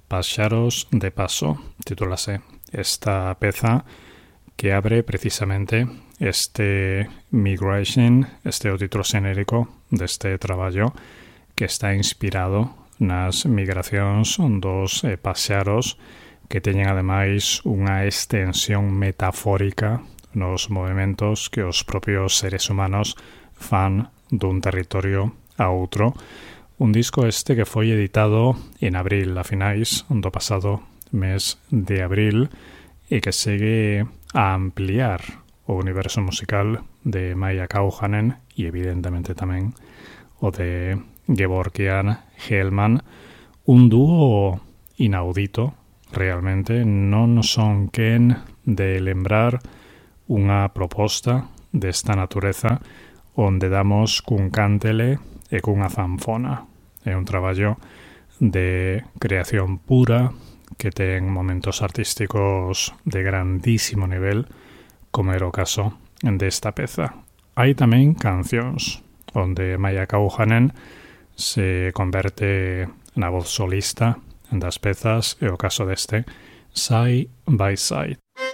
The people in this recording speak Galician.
Paxaros de Paso, titúlase esta peza que abre precisamente este Migration, este é o título xenérico deste traballo que está inspirado nas migracións dos paxaros que teñen ademais unha extensión metafórica nos movimentos que os propios seres humanos fan dun territorio a outro. Un disco este que foi editado en abril, a finais do pasado mes de abril, e que segue a ampliar o universo musical de Maija Kauhanen e evidentemente tamén o de Gevorkian Hellman, un dúo inaudito realmente. Non son quen de lembrar unha proposta desta natureza onde damos cun cántele e cunha zanfona. É un traballo de creación pura que ten momentos artísticos de grandísimo nivel, como era o caso desta peza. Hai tamén cancións onde Maija Kauhanen se converte na voz solista das pezas, e o caso deste Side by Side.